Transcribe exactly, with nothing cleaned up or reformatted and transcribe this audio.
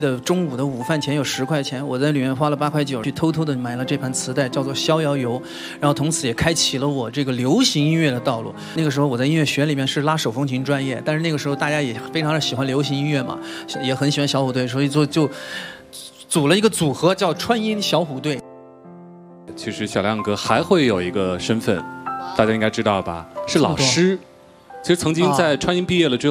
的中午的午饭钱有十块钱，我在里面花了八块九，去偷偷的买了这盘磁带，叫做《逍遥游》，然后从此也开启了我这个流行音乐的道路。那个时候我在音乐学里面是拉手风琴专业，但是那个时候大家也非常的喜欢流行音乐嘛，也很喜欢小虎队，所以就就组了一个组合叫川音小虎队。 其实小亮哥还会有一个身份，大家应该知道吧？是老师。其实曾经在川音毕业了之后。